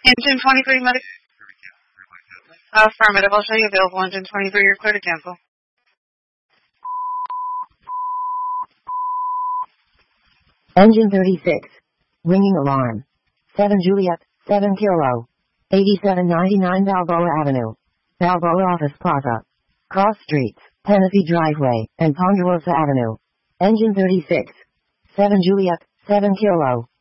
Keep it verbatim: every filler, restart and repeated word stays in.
Engine twenty-three, medic. Affirmative. I'll show you available. Engine twenty-three, you're clear to cancel. Engine thirty-six. Ringing alarm. seven Juliet, seven Kilo. eighty-seven ninety-nine Balboa Avenue. Balboa Office Plaza. Cross Streets, Tennessee Driveway, and Ponderosa Avenue. Engine thirty-six. seven Juliet, seven Kilo.